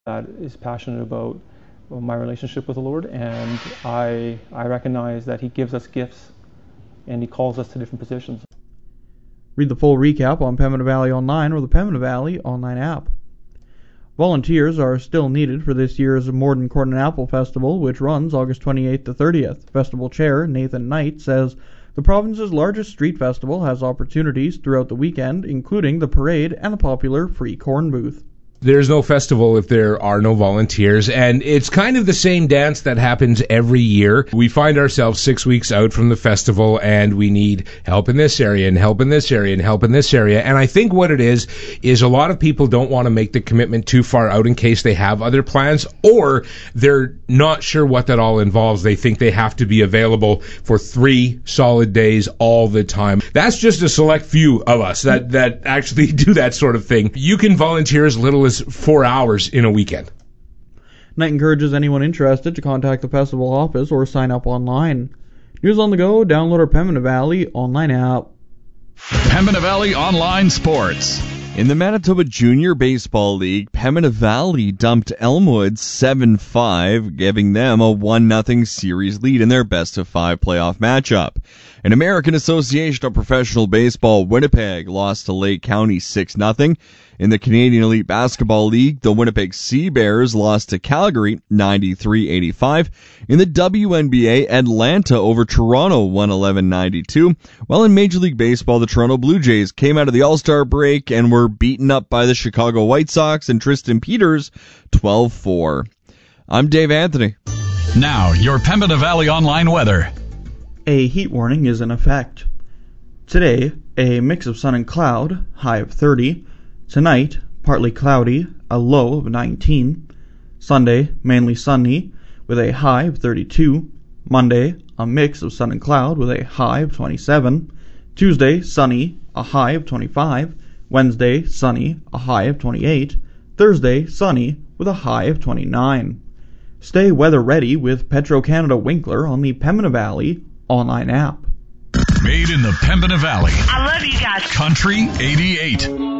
that is passionate about my relationship with the Lord, and I recognize that He gives us gifts and He calls us to different positions. Read the full recap on Pembina Valley Online or the Pembina Valley Online app. Volunteers are still needed for this year's Morden Corn and Apple Festival, which runs August 28th to 30th. Festival Chair Nathan Knight says the province's largest street festival has opportunities throughout the weekend, including the parade and the popular free corn booth. There's no festival if there are no volunteers, and it's kind of the same dance that happens every year. We find ourselves 6 weeks out from the festival, and we need help in this area, and help in this area, and help in this area. And I think what it is a lot of people don't want to make the commitment too far out in case they have other plans, or they're not sure what that all involves. They think they have to be available for 3 solid days all the time. That's just a select few of us that actually do that sort of thing. You can volunteer as little as 4 hours in a weekend. Knight encourages anyone interested to contact the festival office or sign up online. News on the go, download our Pembina Valley Online app. Pembina Valley Online Sports. In the Manitoba Junior Baseball League, Pembina Valley dumped Elmwood 7-5, giving them a 1-0 series lead in their best-of-5 playoff matchup. In American Association of Professional Baseball, Winnipeg lost to Lake County 6-0. In the Canadian Elite Basketball League, the Winnipeg Sea Bears lost to Calgary 93-85. In the WNBA, Atlanta over Toronto 111-92. While in Major League Baseball, the Toronto Blue Jays came out of the All-Star break and were beaten up by the Chicago White Sox and Tristan Peters 12-4. I'm Dave Anthony. Now, your Pembina Valley Online weather. A heat warning is in effect. Today, a mix of sun and cloud, high of 30. Tonight, partly cloudy, a low of 19. Sunday, mainly sunny, with a high of 32. Monday, a mix of sun and cloud with a high of 27. Tuesday, sunny, a high of 25. Wednesday, sunny, a high of 28. Thursday, sunny, with a high of 29. Stay weather ready with Petro-Canada Winkler on the Pembina Valley Online app. Made in the Pembina Valley. I love you guys. Country 88.